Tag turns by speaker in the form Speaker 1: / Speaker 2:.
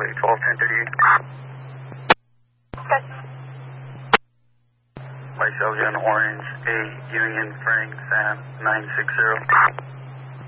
Speaker 1: Okay.
Speaker 2: Myself in Orange, 8 Union Frank, Sam 960.